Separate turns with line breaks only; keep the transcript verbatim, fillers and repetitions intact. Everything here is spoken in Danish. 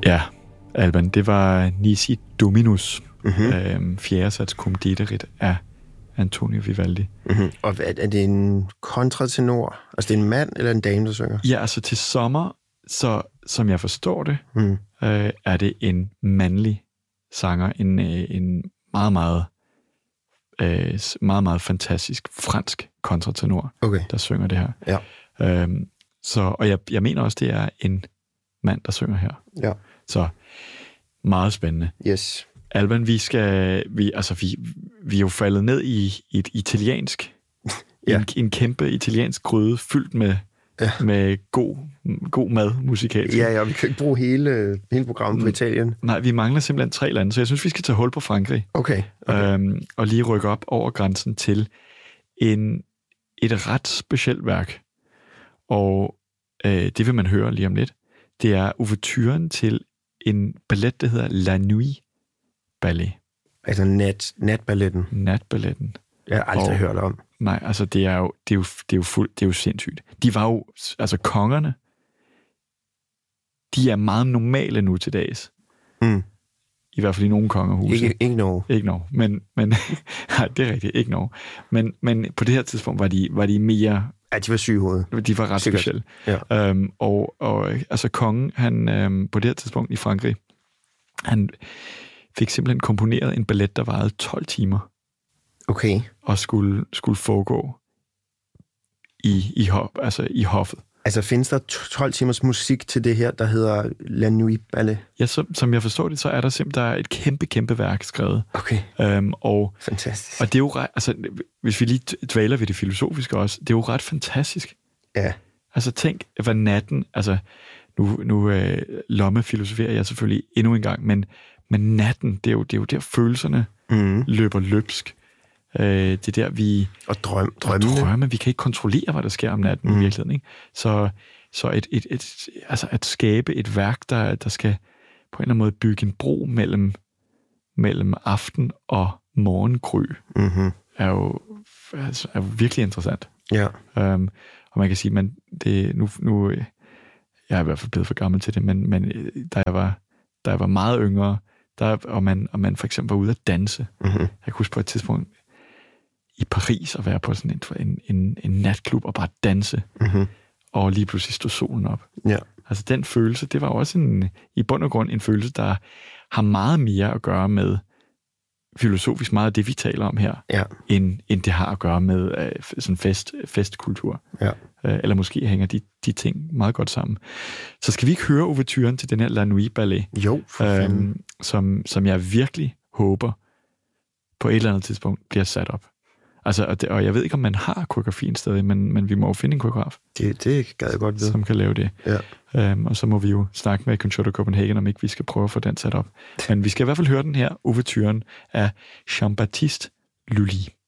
Ja, Alban, det var Nisi Dominus,
Mm-hmm.
øhm, fjerde sats cum dederit af Antonio Vivaldi.
Mm-hmm. Og er, er det en kontratenor? Altså det er en mand eller en dame, der synger?
Ja, altså til sommer, så som jeg forstår det,
Mm.
øh, er det en mandlig sanger, en, øh, en meget, meget, øh, meget, meget fantastisk fransk kontratenor,
Okay.
der synger det her.
Ja.
Øhm, så, og jeg, jeg mener også, det er en mand, der synger her.
Ja.
Så meget spændende.
Yes.
Alban, vi skal, vi, altså vi, vi er jo faldet ned i, i et italiensk,
Ja.
en, en kæmpe italiensk gryde, fyldt med,
Ja.
med god, god mad musikalsk.
Ja, ja, vi kan ikke bruge hele, hele programmet på Italien.
Nej, vi mangler simpelthen tre lande, så jeg synes, vi skal tage hul på Frankrig.
Okay. okay.
Øhm, og lige rykke op over grænsen til en, et ret specielt værk. Og øh, det vil man høre lige om lidt. Det er ouverturen til en ballet, der hedder La Nuit Ballet.
Altså nat, natballetten.
Natballetten.
Jeg har aldrig
Og-
hørt om.
Nej, altså det er jo, det er jo, det er jo, fuld, det er jo sindssygt. De var jo, altså kongerne, de er meget normale nu til dags.
Mm.
I hvert fald i nogle kongehuse.
Ikke, ikke noget.
Ikke Norge, men, men nej, det er rigtigt, ikke Norge. Men, men på det her tidspunkt var de, var de mere,
Ja, de var syge i hovedet.
de var ret
Sikkert.
specielle.
Ja.
Øhm, og, og altså kongen, han øhm, på det her tidspunkt i Frankrig, han fik simpelthen komponeret en ballet, der varede tolv timer,
Okay.
og skulle, skulle foregå i, i, hof, altså i hoffet.
Altså findes der tolv timers musik til det her, der hedder La Nuit Ballet?
Ja, så, som jeg forstår det, så er der simpelthen der er et kæmpe, kæmpe værk skrevet.
Okay.
Øhm, og,
Fantastisk.
og det er jo ret, altså, hvis vi lige dvæler ved det filosofiske også, det er jo ret fantastisk.
Ja.
Altså tænk, hvad natten, altså nu, nu øh, lommefilosoferer jeg selvfølgelig endnu en gang, men, men natten, det er, jo, det er jo der følelserne
Mm.
løber løbsk. Øh, det er der, vi
Og drøm,
drømme.
drømmene.
drømme, vi kan ikke kontrollere, hvad der sker om natten mm. i virkeligheden. Ikke? Så, så et, et, et, altså at skabe et værk, der, der skal på en eller anden måde bygge en bro mellem, mellem aften og morgengry,
Mm-hmm.
er jo, altså, er jo virkelig interessant.
Ja.
Um, og man kan sige, man, det, nu, nu, jeg er i hvert fald blevet for gammel til det, men, men da, jeg var, da jeg var meget yngre, der, og, man, og man for eksempel var ude at danse.
Mm-hmm.
Jeg kan huske på et tidspunkt i Paris at være på sådan en, en, en, en natklub og bare danse,
Mm-hmm.
og lige pludselig stod solen op.
Ja.
Altså den følelse, det var også en, i bund og grund en følelse, der har meget mere at gøre med filosofisk meget af det, vi taler om her,
Ja.
end, end det har at gøre med øh, sådan fest, festkultur.
Ja.
Øh, eller måske hænger de, de ting meget godt sammen. Så skal vi ikke høre ouverturen til den her La Nuit Ballet,
Jo, for fanden.
øhm, som, som jeg virkelig håber på et eller andet tidspunkt bliver sat op. Altså, og, det, og jeg ved ikke, om man har koreografien stadig, men, men vi må jo finde en koreograf,
Det, det gad jeg godt vide.
som kan lave det.
Ja.
Øhm, og så må vi jo snakke med Concerto Copenhagen, om ikke vi skal prøve at få den sat op. Men vi skal i hvert fald høre den her ouverturen af Jean-Baptiste Lully.